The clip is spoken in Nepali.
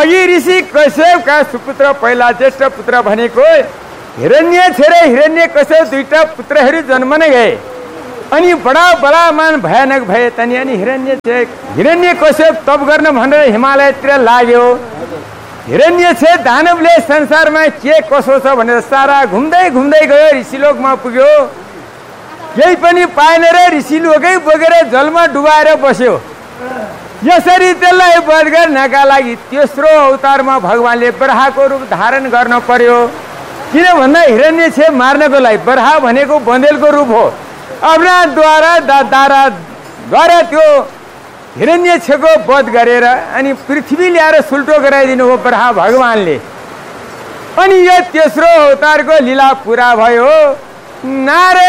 अघि ऋषि कश्यपका सुपुत्र पहिला ज्येष्ठ पुत्र भनेको हिरण्य छ र हिरण्य कश्यप दुईटा पुत्रहरू जन्मन गए। अनि बडा बलामान भयानक भए तनी अनि हिरण्य कश्यप तप गर्न भनेर हिमालयतिर लाग्यो। हिरण्य छ दानवले संसारमा के कसो छ भनेर सारा घुम्दै घुम्दै गयो, ऋषिलोकमा पुग्यो। केही पनि पाएन र ऋषिलोकै बोकेर जलमा डुबाएर बस्यो। यसरी त्यसलाई वध गर्नका लागि तेस्रो अवतारमा भगवानले बराहको रूप धारण गर्न पर्यो। किन भन्दा हिरण्य छ मार्नको लागि बराह भनेको बन्देलको रूप हो। आफ्ना द्वारा त्यो हिरण्य छको वध गरेर अनि पृथ्वी ल्याएर सुल्टो गराइदिनु हो बराह भगवानले। अनि यो तेस्रो अवतारको लीला पुरा भयो। नारायण